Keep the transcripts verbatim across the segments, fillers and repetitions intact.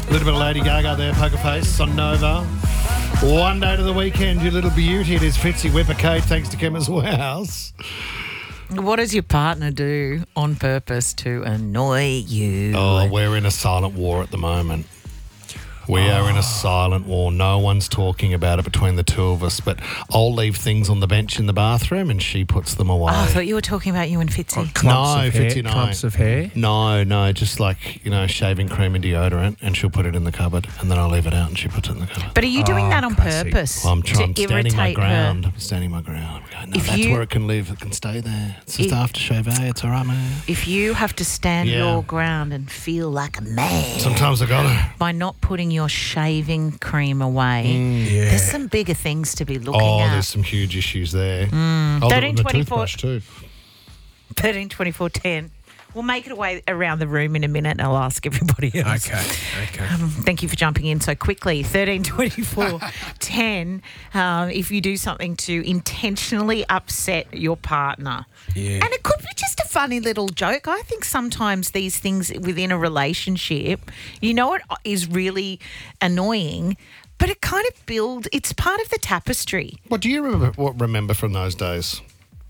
A little bit of Lady Gaga there, Poker Face on Nova. One day to the weekend, you little beauty. It is Fitzy Whipper Kate, thanks to Chemist Warehouse. What does your partner do on purpose to annoy you? Oh, we're in a silent war at the moment. We oh. are in a silent war. No one's talking about it between the two of us, but I'll leave things on the bench in the bathroom and she puts them away. Oh, I thought you were talking about you and Fitzy. Oh, clumps no, of Fitzy, hair, no. Clumps of hair? No, no, just like, you know, shaving cream and deodorant, and she'll put it in the cupboard and then I'll leave it out and she puts it in the cupboard. But are you doing Oh, that on classic. purpose? Well, I'm, trying, I'm to standing my irritate ground. her? I'm standing my ground. I'm going, no, If that's you- where it can live. It can stay there. It's just If- aftershave. Eh? It's all right, man. If you have to stand Yeah. your ground and feel like a man Sometimes I got to. by not putting your shaving cream away, Yeah. there's some bigger things to be looking Oh, at. there's some huge issues there. Mm. I'll do it thirteen with my twenty-four toothbrush too. thirteen twenty-four ten. We'll make it away around the room in a minute and I'll ask everybody else. Okay, okay. Um, thank you for jumping in so quickly. thirteen twenty-four ten. Um, if you do something to intentionally upset your partner. Yeah. And it could be just a funny little joke. I think sometimes these things within a relationship, you know what is really annoying, but it kind of builds, it's part of the tapestry. What do you remember? What remember from those days?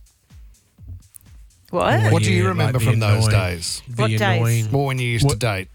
What? Oh, What do you yeah, remember like the from those annoying- days? The What days? annoying. Well, when you used to What- date.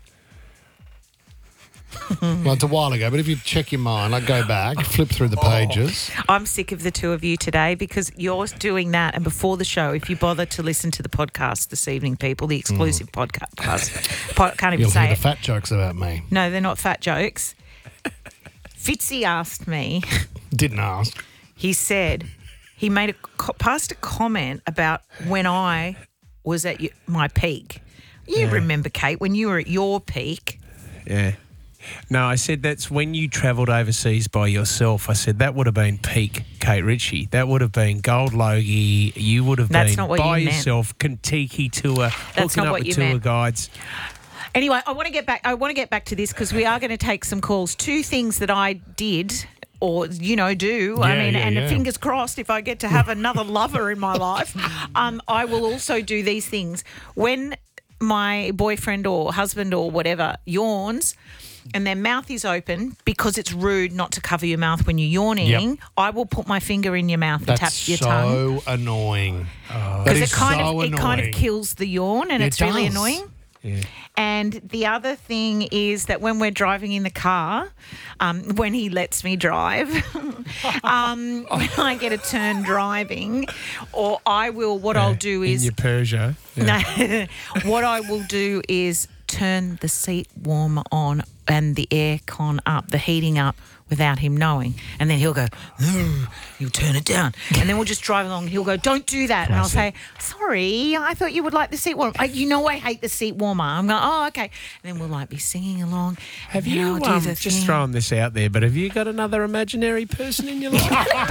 Well, it's a while ago, but if you check your mind, like go back, flip through the pages. I'm sick of the two of you today because you're doing that. And before the show, if you bother to listen to the podcast this evening, people, the exclusive podcast, po- can't even You'll say hear the it. fat jokes about me. No, they're not fat jokes. Fitzy asked me, Didn't ask. he said, he made a, co- passed a comment about when I was at y- my peak. You Yeah. remember, Kate, when you were at your peak. Yeah. No, I said that's when you travelled overseas by yourself. I said that would have been peak Kate Ritchie. That would have been Gold Logie. You would have That's been not what by you meant. yourself, Kentucky tour, That's hooking not up what with you tour meant. guides. Anyway, I want to get back. I want to get back to this because we are going to take some calls. Two things that I did, or you know, do. I Yeah, mean, yeah, and yeah. fingers crossed, if I get to have another lover in my life, um, I will also do these things. When my boyfriend or husband or whatever yawns, and their mouth is open because it's rude not to cover your mouth when you're yawning, Yep. I will put my finger in your mouth and That's tap your so tongue annoying. That because is it kind so of it kind of annoying. kills the yawn and It it's really does. annoying. Yeah. And the other thing is that when we're driving in the car, um, when he lets me drive, um, when I get a turn driving, or I will, what I'll do In is, your Peugeot. Yeah. no, what I will do is turn the seat warmer on and the air con up, the heating up, without him knowing. And then he'll go, "Ugh," he'll turn it down. And then we'll just drive along. He'll go, don't do that. And I'll say, sorry, I thought you would like the seat warmer. I, you know I hate the seat warmer. I'm going, oh, okay. And then we'll like be singing along. Have and then you, I'll do um, the just thing. throwing this out there, but have you got another imaginary person in your life?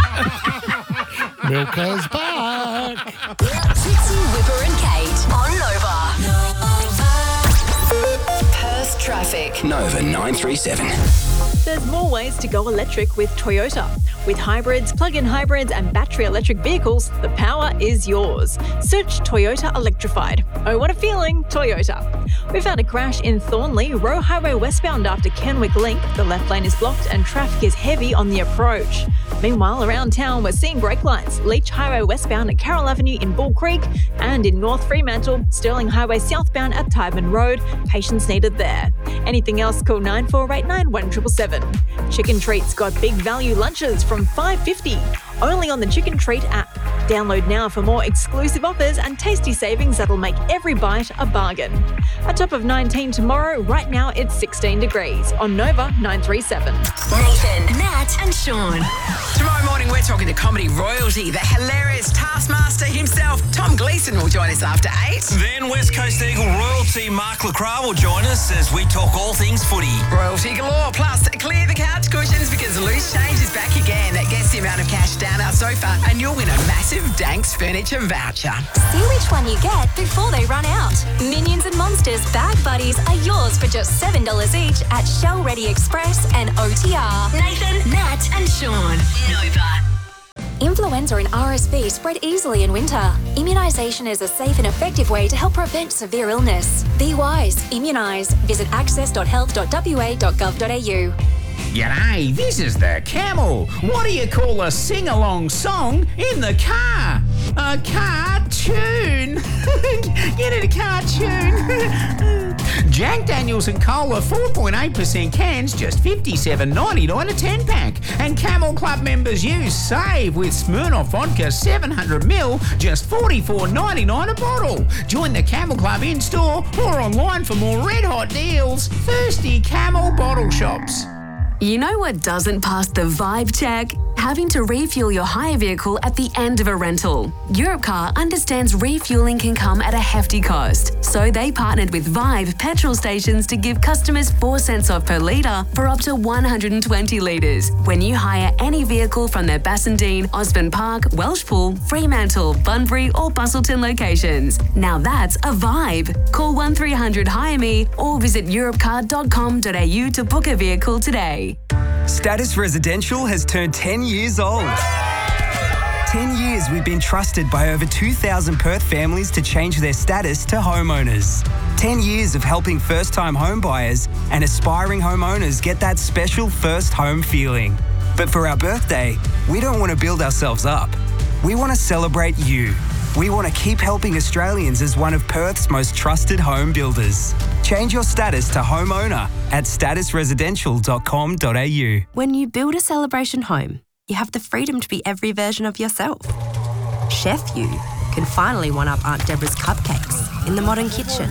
Milka's back. Fitzy, Whipper and Kate on Nova. Perth traffic. Nova nine three seven. There's more ways to go electric with Toyota. With hybrids, plug-in hybrids and battery electric vehicles, the power is yours. Search Toyota Electrified. Oh, what a feeling, Toyota. We've had a crash in Thornley, Roe Highway westbound after Kenwick Link. The left lane is blocked and traffic is heavy on the approach. Meanwhile, around town, we're seeing brake lights. Leach Highway westbound at Carroll Avenue in Bull Creek, and in North Fremantle, Sterling Highway southbound at Tyburn Road. Patience needed there. Anything else, call nine four eight nine, one seven seven seven. Chicken Treat's got big value lunches from five dollars fifty, only on the Chicken Treat app. Download now for more exclusive offers and tasty savings that'll make every bite a bargain. A top of nineteen tomorrow. Right now it's sixteen degrees on Nova nine three seven. Nathan, Nat and Sean. Tomorrow morning, we're talking to comedy royalty. The hilarious Taskmaster himself, Tom Gleeson, will join us after eight. Then West Coast Eagle royalty Mark Lacroix will join us as we talk all things footy. Royalty galore. Plus, clear the couch cushions because Loose Change is back again. That gets the amount of cash down our sofa, and you'll win a massive Danks furniture voucher. See which one you get before they run out. Minions and Monsters Bag Buddies are yours for just seven dollars each at Shell Ready Express and O T R. Nathan, Nat and Sean. Nova. Influenza and R S V spread easily in winter. Immunisation is a safe and effective way to help prevent severe illness. Be wise. Immunise. Visit access dot health dot w a dot gov dot a u. G'day, this is the Camel. What do you call a sing-along song in the car? A cartoon. Get it, a cartoon. Jack Daniels and Cola four point eight percent cans, just fifty-seven ninety-nine a ten pack. And Camel Club members use Save with Smirnoff Vodka seven hundred mil, just forty-four ninety-nine a bottle. Join the Camel Club in-store or online for more red-hot deals. Thirsty Camel bottle shops. You know what doesn't pass the vibe check? Having to refuel your hire vehicle at the end of a rental. Europcar understands refueling can come at a hefty cost, so they partnered with Vibe petrol stations to give customers four cents off per litre for up to one hundred twenty litres when you hire any vehicle from their Bassendean, Osborne Park, Welshpool, Fremantle, Bunbury or Bustleton locations. Now that's a vibe. Call one three hundred hire me or visit europcar dot com dot a u to book a vehicle today. Status Residential has turned ten years old. ten years we've been trusted by over two thousand Perth families to change their status to homeowners. ten years of helping first-time home buyers and aspiring homeowners get that special first home feeling. But for our birthday, we don't want to build ourselves up. We want to celebrate you. We want to keep helping Australians as one of Perth's most trusted home builders. Change your status to homeowner at status residential dot com dot a u. When you build a celebration home, you have the freedom to be every version of yourself. Chef You can finally one-up Aunt Deborah's cupcakes in the modern kitchen.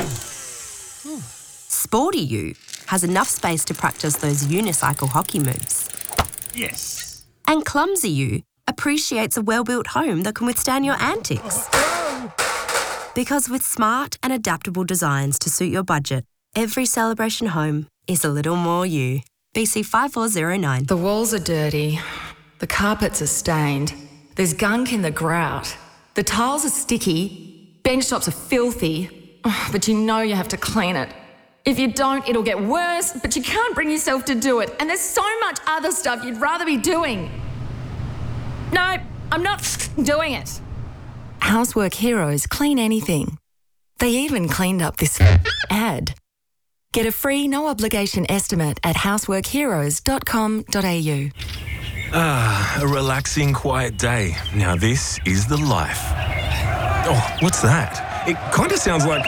Sporty You has enough space to practice those unicycle hockey moves. Yes. And Clumsy You appreciates a well-built home that can withstand your antics. Because with smart and adaptable designs to suit your budget, every celebration home is a little more you. B C five four zero nine. The walls are dirty. The carpets are stained. There's gunk in the grout. The tiles are sticky. Bench tops are filthy. Oh, but you know you have to clean it. If you don't, it'll get worse, but you can't bring yourself to do it. And there's so much other stuff you'd rather be doing. No, I'm not doing it. Housework Heroes clean anything. They even cleaned up this ad. Get a free, no-obligation estimate at housework heroes dot com dot a u. Ah, a relaxing, quiet day. Now this is the life. Oh, what's that? It kind of sounds like...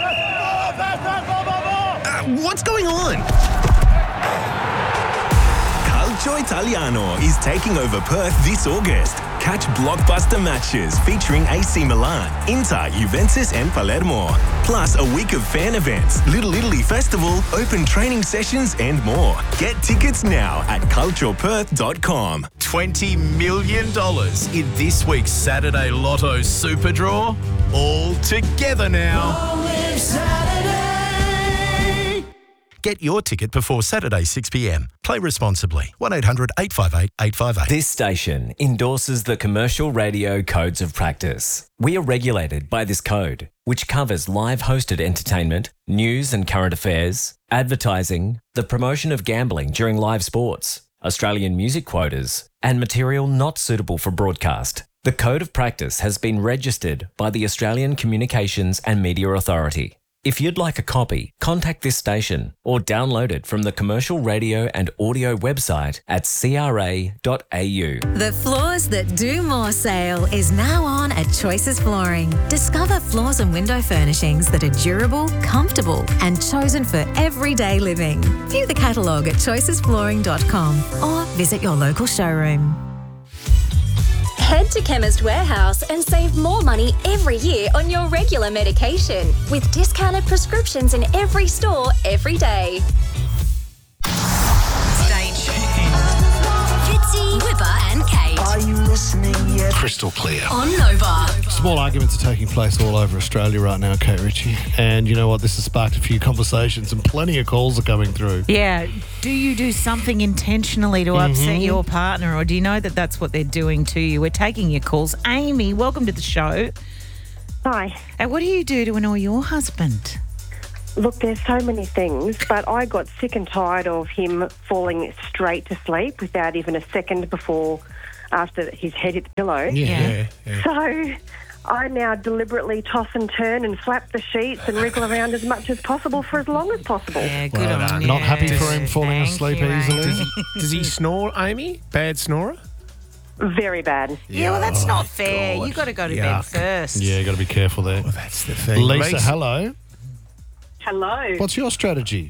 Uh, what's going on? Calcio Italiano is taking over Perth this August. Catch blockbuster matches featuring A C Milan, Inter, Juventus and Palermo. Plus a week of fan events, Little Italy Festival, open training sessions and more. Get tickets now at calcio perth dot com. twenty million dollars in this week's Saturday Lotto Super Draw. All together now. Get your ticket before Saturday six p m. Play responsibly. one eight hundred eight five eight eight five eight. This station endorses the Commercial Radio Codes of Practice. We are regulated by this code, which covers live hosted entertainment, news and current affairs, advertising, the promotion of gambling during live sports, Australian music quotas, and material not suitable for broadcast. The Code of Practice has been registered by the Australian Communications and Media Authority. If you'd like a copy, contact this station or download it from the Commercial Radio and Audio website at c r a dot a u. The Floors That Do More sale is now on at Choices Flooring. Discover floors and window furnishings that are durable, comfortable and chosen for everyday living. View the catalogue at choices flooring dot com or visit your local showroom. Head to Chemist Warehouse and save more money every year on your regular medication with discounted prescriptions in every store every day. Stay tuned. Fitzy, Whipper and Kate. Are you listening yet? Crystal clear. On Nova. Small arguments are taking place all over Australia right now, Kate Ritchie. And you know what? This has sparked a few conversations and plenty of calls are coming through. Yeah. Do you do something intentionally to Mm-hmm. upset your partner, or do you know that that's what they're doing to you? We're taking your calls. Amy, welcome to the show. Hi. And what do you do to annoy your husband? Look, there's so many things, but I got sick and tired of him falling straight to sleep without even a second before after his head hit the pillow. Yeah. yeah. So I now deliberately toss and turn and flap the sheets and wriggle around as much as possible for as long as possible. Yeah, good Well on done. you. Not happy for him falling Thank asleep you, easily. Amy. Does he snore, Amy? Bad snorer? Very bad. Yeah, well, that's Oh, not fair. God. You got to go to Yuck. bed first. Yeah, got to be careful there. Well, that's the thing. Lisa, hello. Hello. What's your strategy?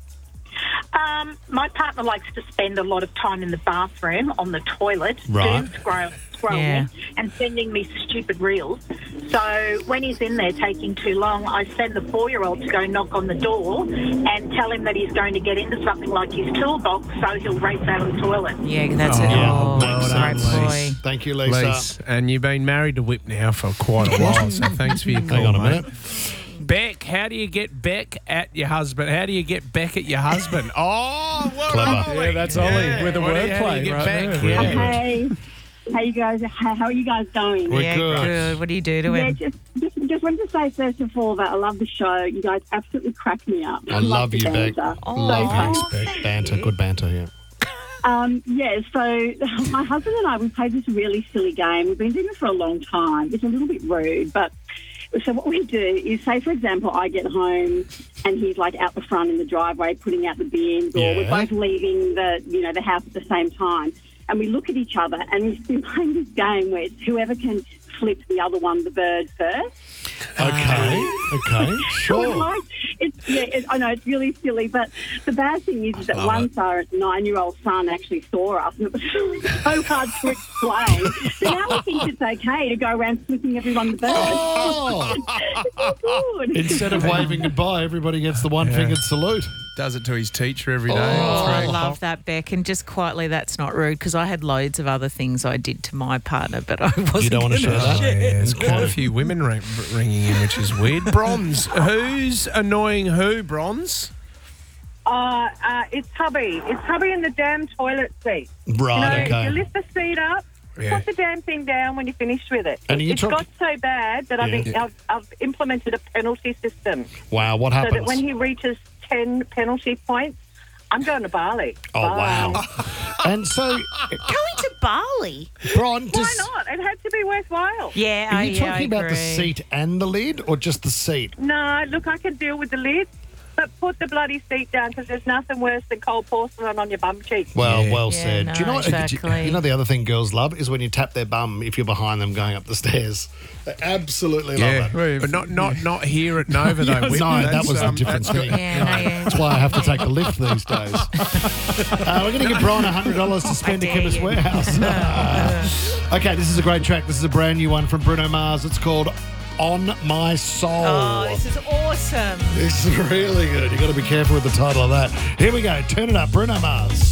Um, my partner likes to spend a lot of time in the bathroom on the toilet, Right. doom scroll, scrolling Yeah. and sending me stupid reels. So when he's in there taking too long, I send the four-year-old to go knock on the door and tell him that he's going to get into something like his toolbox, so he'll race out of the toilet. Yeah, that's Oh, it. yeah. Oh, Well done, great boy. Lise. Thank you, Lisa. Lise, and you've been married to Whip now for quite a while, so thanks for your call, Hang on a mate. minute. Beck, how do you get Beck at your husband? How do you get Beck at your husband? Oh, what Clever. Ollie. Yeah, that's Ollie with the What do you- how do you wordplay get right Beck? there. Yeah. Hey, how you guys? How how are you guys going? We're yeah, good. What do you do to Yeah, him? just, just just wanted to say first of all that I love the show. You guys absolutely crack me up. I love the you, Beck. banter. Oh, Love funny. you, Beck. Banter, good banter, yeah. Um, yeah, so my husband and I, we played this really silly game. We've been doing it for a long time. It's a little bit rude, but so what we do is, say, for example, I get home and he's like out the front in the driveway putting out the bins, or Yeah. we're both leaving the, you know, the house at the same time. And we look at each other and we've been playing this game where it's whoever can flip the other one the bird first. Okay, okay, sure. Like, it's, yeah, it, I know it's really silly, but the bad thing is, is that love once our nine-year-old son actually saw us, and it was so hard to explain. So now we think it's okay to go around flipping everyone the bird. Oh! It's so good. Instead of waving goodbye, everybody gets the one-fingered salute. Does it to his teacher every day. Oh, I Three. love that, Beck. And just quietly, that's not rude, because I had loads of other things I did to my partner, but I wasn't You don't want to gonna share that? Oh, yeah, there's Okay. quite a few women ring, ringing in, which is weird. Bronze, who's annoying who, Bronze? Uh, uh, it's hubby. It's hubby in the damn toilet seat. Right, you know, okay. You lift the seat up, Yeah. put the damn thing down when you're finished with it. And are you it's talk- got so bad that I've, Yeah. I've, I've implemented a penalty system. Wow, what So happens? that when he reaches ten penalty points, I'm going to Bali. Oh, Bye. wow. And so, Going to Bali? Bron, Why does, not? It had to be worthwhile. Yeah, are I, you yeah, I talking about the agree. seat and the lid, or just the seat? No, look, I can deal with the lid, but put the bloody seat down, because there's nothing worse than cold porcelain on your bum cheek. Well, Yeah. well Yeah, said. no, Do you know what? exactly. You know the other thing girls love is when you tap their bum if you're behind them going up the stairs. They absolutely Yeah, love it. but not not not here at Nova though. No, Whip. that That's, was a um, different that's- thing. Yeah, no, yeah. That's why I have to take the lift these days. uh, we're going to give Brian one hundred dollars to spend at dare Chemist you. Warehouse. Okay, this is a great track. This is a brand new one from Bruno Mars. It's called On My Soul. Oh, this is awesome. This is really good. You've got to be careful with the title of that. Here we go. Turn it up. Bruno Mars.